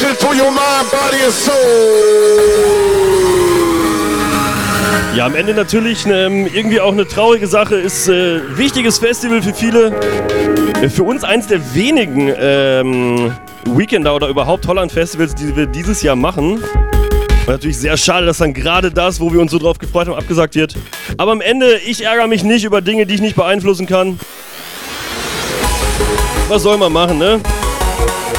Vibration for your mind, body and soul. Ja, am Ende natürlich irgendwie auch eine traurige Sache. Ist wichtiges Festival für viele. Für uns eins der wenigen Weekender oder überhaupt Holland-Festivals, die wir dieses Jahr machen. Und natürlich sehr schade, dass dann gerade das, wo wir uns so drauf gefreut haben, abgesagt wird. Aber am Ende, ich ärgere mich nicht über Dinge, die ich nicht beeinflussen kann. Was soll man machen, ne?